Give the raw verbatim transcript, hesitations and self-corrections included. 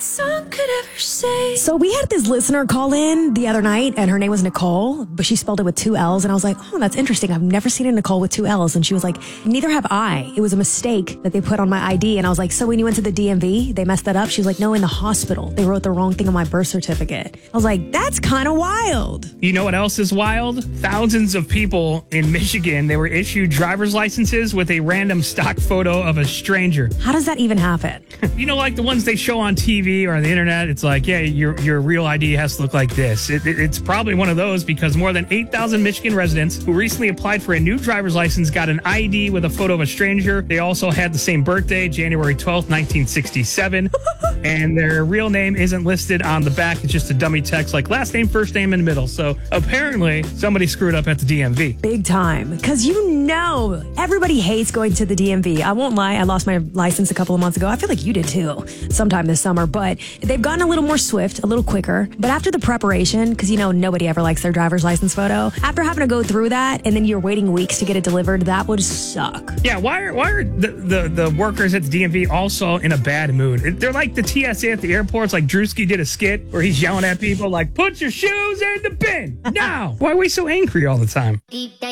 song could ever say. So we had this listener call in the other night, and her name was Nicole, but she spelled it with two L's. And I was like, oh, that's interesting. I've never seen a Nicole with two L's. And she was like, neither have I. It was a mistake that they put on my I D. And I was like, so when you went to the D M V, they messed that up? She was like, no, in the hospital. They wrote the wrong thing on my birth certificate. I was like, that's kind of wild. You know what else is wild? Thousands of people in Michigan, they were issued driver's licenses with a random stock photo of a stranger. How does that even happen? You know, like the ones they show on T V or on the internet, it's like, yeah, your your real I D has to look like this. It, it, it's probably one of those because more than eight thousand Michigan residents who recently applied for a new driver's license got an I D with a photo of a stranger. They also had the same birthday, January twelfth, nineteen sixty-seven. And their real name isn't listed on the back. It's just a dummy text like last name, first name in the middle. So apparently somebody screwed up at the D M V. Big time. Because you know, everybody hates going to the D M V. I won't lie. I lost my license a couple of months ago. I feel like you did too, sometime this summer. But they've gotten a little more swift, a little quicker. But after the preparation, because you know, nobody ever likes their driver's license photo. After having to go through that and then you're waiting weeks to get it delivered, that would suck. Yeah, why are, why are the, the, the workers at the D M V also in a bad mood? They're like the T S A at the airports, like Drewski did a skit where he's yelling at people like, put your shoes in the bin now. Why are we so angry all the time?